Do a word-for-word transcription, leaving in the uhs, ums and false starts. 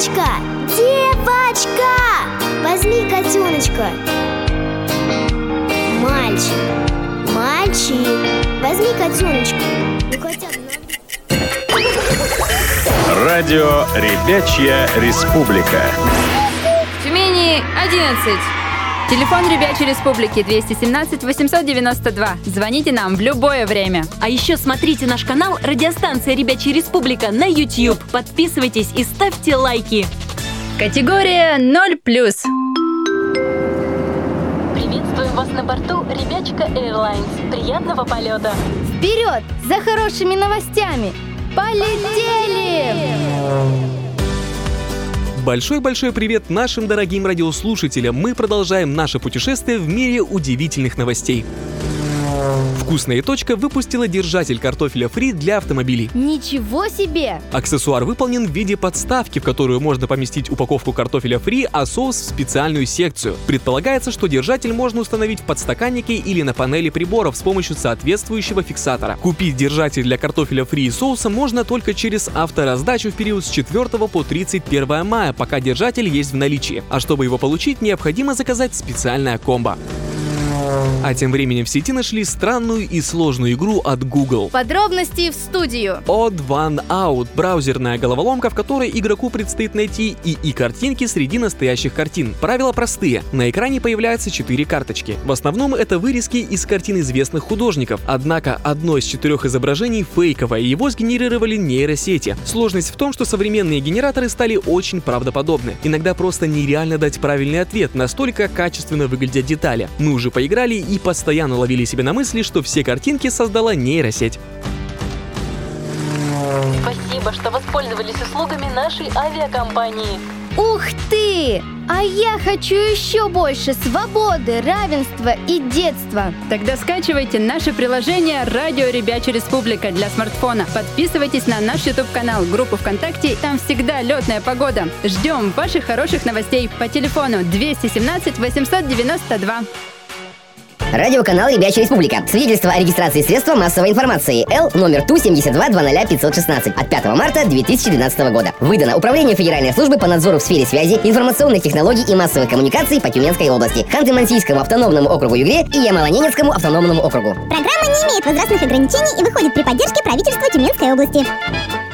Девочка! Девочка! Возьми котеночка. Мальчик. Мальчик. Возьми котеночка. Ну, котят, Радио «Ребячья республика». В Тюмени одиннадцать. Телефон Ребячей Республики двести семнадцать восемьсот девяносто два. Звоните нам в любое время. А еще смотрите наш канал «Радиостанция Ребячая Республика» на YouTube. Подписывайтесь и ставьте лайки. Категория ноль плюс. Приветствуем вас на борту Ребячка Airlines. Приятного полета. Вперед за хорошими новостями! Полетели! Большой-большой привет нашим дорогим радиослушателям! Мы продолжаем наше путешествие в мире удивительных новостей. Вкусная точка выпустила держатель картофеля фри для автомобилей. Ничего себе! Аксессуар выполнен в виде подставки, в которую можно поместить упаковку картофеля фри, а соус в специальную секцию. Предполагается, что держатель можно установить в подстаканнике или на панели приборов с помощью соответствующего фиксатора. Купить держатель для картофеля фри и соуса можно только через автораздачу в период с четвёртого по тридцать первое мая, пока держатель есть в наличии. А чтобы его получить, необходимо заказать специальное комбо. А тем временем в сети нашли странную и сложную игру от Google. Подробности в студию. Odd One Out – браузерная головоломка, в которой игроку предстоит найти и и картинки среди настоящих картин. Правила простые. На экране появляются четыре карточки. В основном это вырезки из картин известных художников. Однако одно из четырех изображений фейковое, и его сгенерировали нейросети. Сложность в том, что современные генераторы стали очень правдоподобны. Иногда просто нереально дать правильный ответ, настолько качественно выглядят детали. Мы уже поиграли и постоянно ловили себя на мысли, что все картинки создала нейросеть. Спасибо, что воспользовались услугами нашей авиакомпании. Ух ты! А я хочу еще больше свободы, равенства и детства. Тогда скачивайте наше приложение «Радио Ребячая Республика» для смартфона. Подписывайтесь на наш YouTube-канал, группу ВКонтакте, там всегда летная погода. Ждем ваших хороших новостей по телефону двести семнадцать восемьсот девяносто два. Радиоканал «Ребячая Республика». Свидетельство о регистрации средства массовой информации. Л номер Ту семьдесят два двадцать пятьсот шестнадцать от пятого марта две тысячи двенадцатого года. Выдано Управлением Федеральной службы по надзору в сфере связи, информационных технологий и массовых коммуникаций по Тюменской области, Ханты-Мансийскому автономному округу Югре и Ямало-Ненецкому автономному округу. Программа не имеет возрастных ограничений и выходит при поддержке правительства Тюменской области.